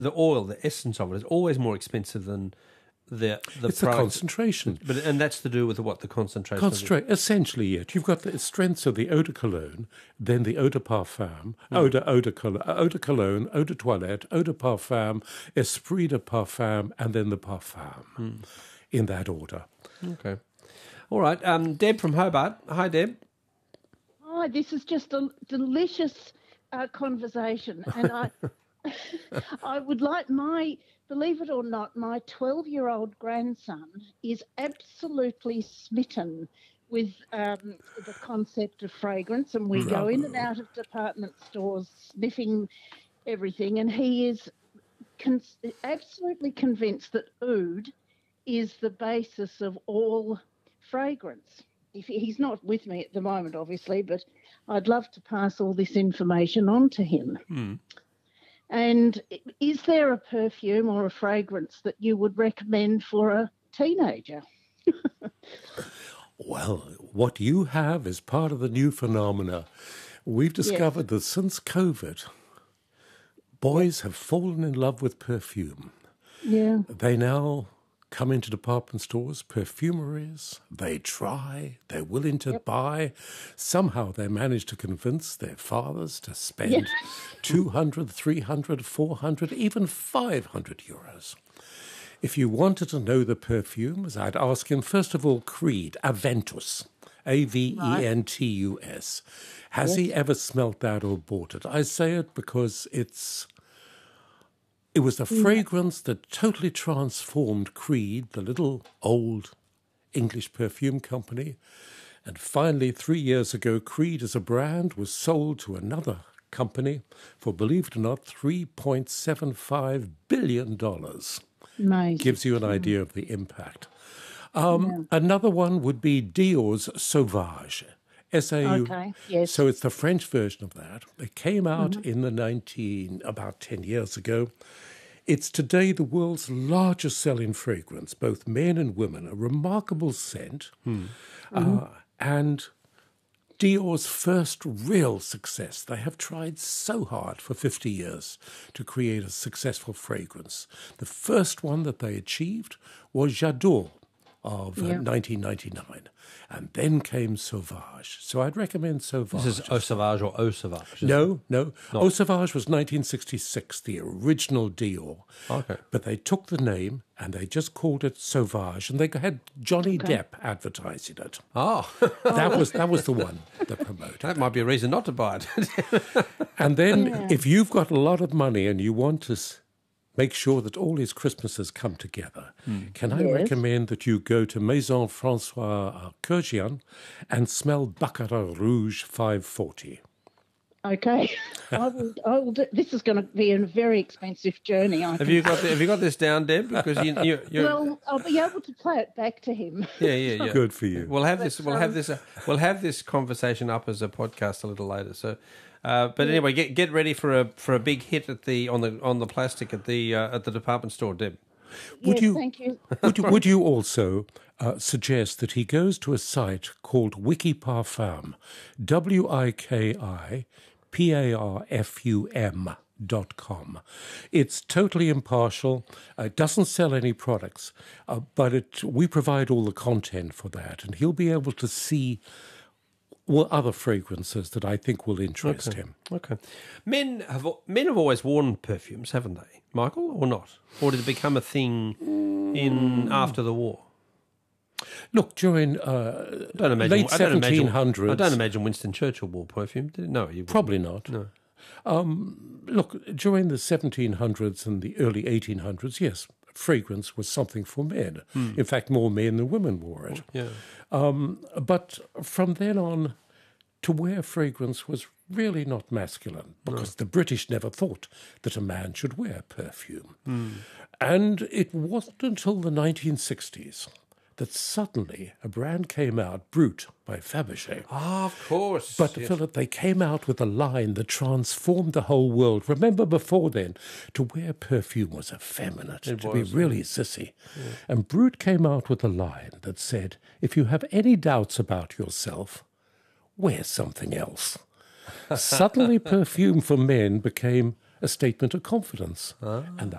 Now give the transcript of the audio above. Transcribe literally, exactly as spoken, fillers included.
the oil, the essence of it, is always more expensive than the the It's price. the concentration. But and that's to do with what the concentration. Concentrate, essentially, it. You've got the strengths of the eau de cologne, then the eau de parfum, Mm. eau de, eau de, cologne, eau de cologne, eau de toilette, eau de parfum, esprit de parfum, and then the parfum, Mm. in that order. Okay. All right. Um, Deb from Hobart. Hi, Deb. Hi, this is just a delicious uh, conversation, and I, I would like my, believe it or not, my twelve-year-old grandson is absolutely smitten with um, the concept of fragrance, and we go in and out of department stores sniffing everything, and he is con- absolutely convinced that oud is the basis of all fragrance. If he's not with me at the moment, obviously, but I'd love to pass all this information on to him. Mm. And is there a perfume or a fragrance that you would recommend for a teenager? Well, what you have is part of the new phenomena. We've discovered that since COVID, boys have fallen in love with perfume. Yeah. They now come into department stores, perfumeries, they try, they're willing to Yep. buy. Somehow they manage to convince their fathers to spend Yeah. two hundred, three hundred, four hundred, even five hundred euros. If you wanted to know the perfumes, I'd ask him, first of all, Creed, Aventus, A V E N T U S. Has he ever smelt that or bought it? I say it because it's... It was a fragrance that totally transformed Creed, the little old English perfume company. And finally, three years ago, Creed as a brand was sold to another company for, believe it or not, three point seven five billion dollars. Amazing. Gives you an idea of the impact. Um, Another one would be Dior's Sauvage. S A U. Okay, yes. So it's the French version of that. It came out in the nineteen, about ten years ago. It's today the world's largest selling fragrance, both men and women, a remarkable scent. Uh, and Dior's first real success. They have tried so hard for fifty years to create a successful fragrance. The first one that they achieved was J'adore of uh, Yeah. nineteen ninety-nine. And then came Sauvage. So I'd recommend Sauvage. This is Eau Sauvage or Eau Sauvage. isn't it? No, no. Eau Sauvage was nineteen sixty-six, the original Dior. Okay. But they took the name and they just called it Sauvage, and they had Johnny Depp advertising it. Oh, That was that was the one that promoted. that might be a reason not to buy it. And then, if you've got a lot of money and you want to s- make sure that all his Christmases come together, can I Yes. recommend that you go to Maison Francois Courgian and smell Baccarat Rouge five forty? Okay. I will, I will do, this is going to be a very expensive journey. I have think. you got the, Have you got this down, Deb? Because you, you, you're, Well, I'll be able to play it back to him. yeah, yeah, yeah. Good for you. We'll have this. We'll um, have this. Uh, we'll have this conversation up as a podcast a little later. So, uh, but anyway, get get ready for a for a big hit at the on the on the plastic at the uh, at the department store, Deb. Would Yes, you- thank you. Would you, would you also uh, suggest that he goes to a site called Wiki Parfum, W I K I P A R F U M dot com. It's totally impartial. Uh, it doesn't sell any products, uh, but it, we provide all the content for that, and he'll be able to see well, other fragrances that I think will interest him. Okay, men have men have always worn perfumes, haven't they, Michael, or not? Or did it become a thing in after the war? Look, during uh, I don't imagine, late I don't imagine- seventeen hundreds... I don't imagine Winston Churchill wore perfume. Did it? No, you wouldn't. Probably not. No. Um, look, during the seventeen hundreds and the early eighteen hundreds, yes, fragrance was something for men. In fact, more men than women wore it. Yeah. Um, but from then on, to wear fragrance was really not masculine because the British never thought that a man should wear perfume. And it wasn't until the nineteen sixties that suddenly a brand came out, Brut by Fabergé. Ah, of course. But, yes. Philip, they came out with a line that transformed the whole world. Remember before then, to wear perfume was effeminate, It to was, be really sissy. And Brut came out with a line that said, if you have any doubts about yourself, wear something else. Suddenly perfume for men became a statement of confidence. And the